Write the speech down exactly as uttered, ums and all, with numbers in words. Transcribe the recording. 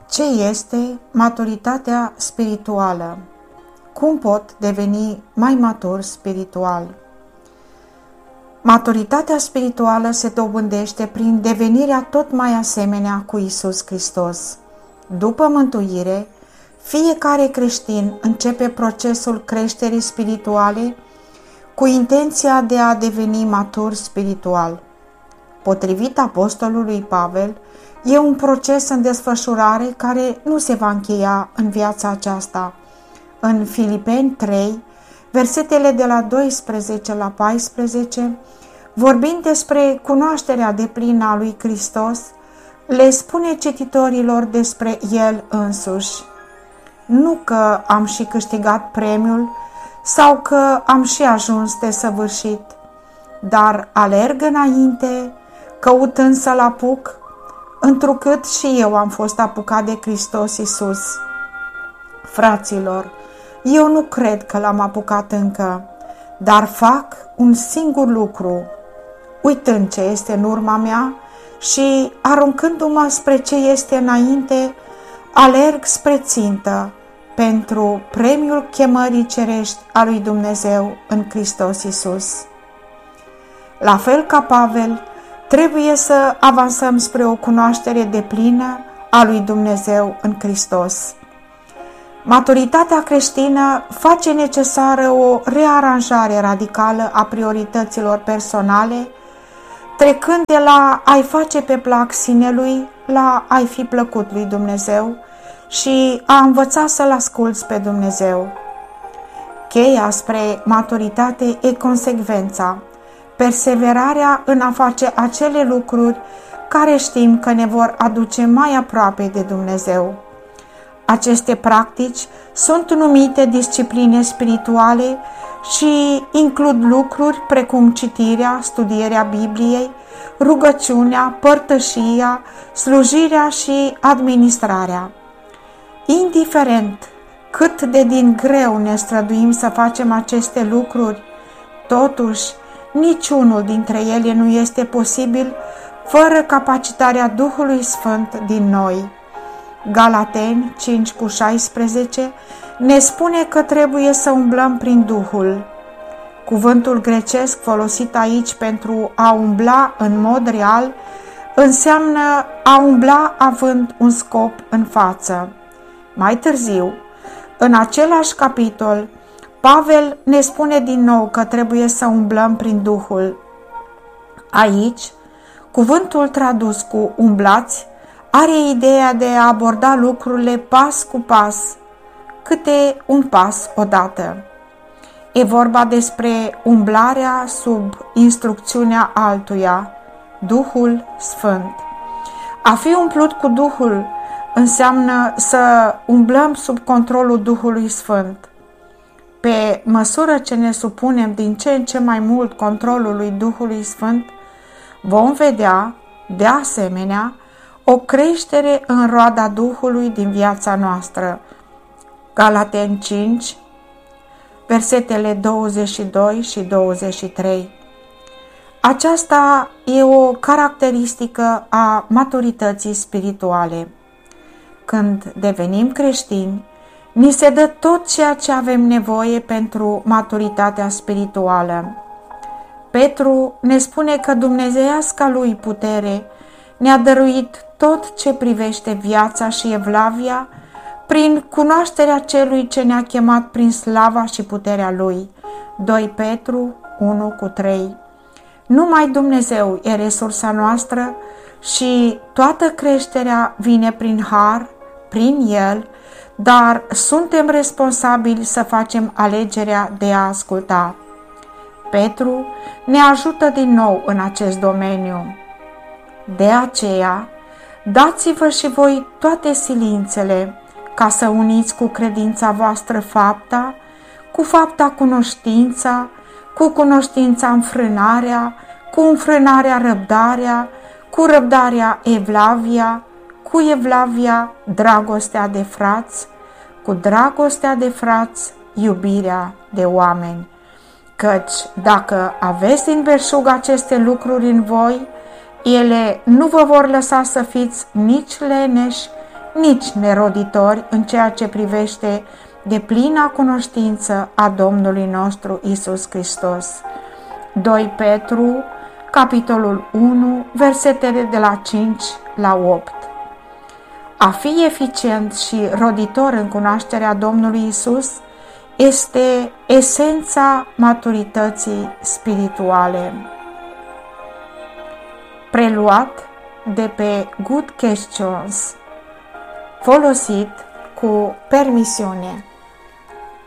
Ce este maturitatea spirituală? Cum pot deveni mai matur spiritual? Maturitatea spirituală se dobândește prin devenirea tot mai asemenea cu Iisus Hristos. După mântuire, fiecare creștin începe procesul creșterii spirituale cu intenția de a deveni matur spiritual. Potrivit apostolului Pavel, e un proces în desfășurare care nu se va încheia în viața aceasta. În Filipeni trei, versetele de la doisprezece la paisprezece, vorbind despre cunoașterea deplină a lui Hristos, le spune cititorilor despre El însuși. Nu că am și câștigat premiul sau că am și ajuns desăvârșit, dar alerg înainte, căutând să-L apuc, întrucât și eu am fost apucat de Hristos Iisus. Fraților, eu nu cred că L-am apucat încă, dar fac un singur lucru, uitând ce este în urma mea și aruncându-mă spre ce este înainte, alerg spre țintă pentru premiul chemării cerești a lui Dumnezeu în Hristos Iisus. La fel ca Pavel, trebuie să avansăm spre o cunoaștere deplină a lui Dumnezeu în Hristos. Maturitatea creștină face necesară o rearanjare radicală a priorităților personale, trecând de la a-i face pe plac sinelui la a-i fi plăcut lui Dumnezeu și a învăța să-L asculți pe Dumnezeu. Cheia spre maturitate e consecvența, perseverarea în a face acele lucruri care știm că ne vor aduce mai aproape de Dumnezeu. Aceste practici sunt numite discipline spirituale și includ lucruri precum citirea, studierea Bibliei, rugăciunea, părtășia, slujirea și administrarea. Indiferent cât de din greu ne străduim să facem aceste lucruri, totuși niciunul dintre ele nu este posibil fără capacitarea Duhului Sfânt din noi. Galateni cinci cu șaisprezece ne spune că trebuie să umblăm prin Duhul. Cuvântul grecesc folosit aici pentru a umbla în mod real înseamnă a umbla având un scop în față. Mai târziu, în același capitol, Pavel ne spune din nou că trebuie să umblăm prin Duhul. Aici, cuvântul tradus cu umblați are ideea de a aborda lucrurile pas cu pas, câte un pas odată. E vorba despre umblarea sub instrucțiunea altuia, Duhul Sfânt. A fi umplut cu Duhul înseamnă să umblăm sub controlul Duhului Sfânt. Pe măsură ce ne supunem din ce în ce mai mult controlului Duhului Sfânt, vom vedea, de asemenea, o creștere în roada Duhului din viața noastră. Galateni cinci, versetele douăzeci și doi și douăzeci și trei. Aceasta e o caracteristică a maturității spirituale. Când devenim creștini, ni se dă tot ceea ce avem nevoie pentru maturitatea spirituală. Petru ne spune că dumnezeiasca lui putere ne-a dăruit tot ce privește viața și evlavia prin cunoașterea celui ce ne-a chemat prin slava și puterea lui. doi Petru unu cu trei. Numai Dumnezeu e resursa noastră și toată creșterea vine prin har, prin El, dar suntem responsabili să facem alegerea de a asculta. Petru ne ajută din nou în acest domeniu. De aceea, dați-vă și voi toate silințele, ca să uniți cu credința voastră fapta, cu fapta cunoștința, cu cunoștința înfrânarea, cu înfrânarea răbdarea, cu răbdarea evlavia, cu evlavia dragostea de frați, cu dragostea de frați iubirea de oameni. Căci dacă aveți din belșug aceste lucruri în voi, ele nu vă vor lăsa să fiți nici leneși, nici neroditori în ceea ce privește deplina cunoștință a Domnului nostru Isus Hristos. doi Petru, capitolul unu, versetele de la cinci la opt. A fi eficient și roditor în cunoașterea Domnului Isus este esența maturității spirituale. Preluat de pe Good Questions, folosit cu permisiune.